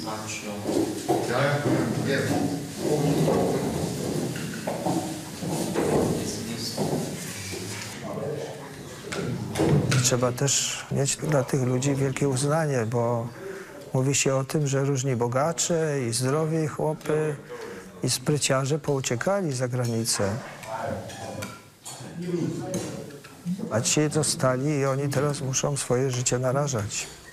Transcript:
wsparciu? Trzeba też mieć dla tych ludzi wielkie uznanie, bo mówi się o tym, że różni bogacze i zdrowi chłopy i spryciarze pouciekali za granicę. A ci zostali i oni teraz muszą swoje życie narażać.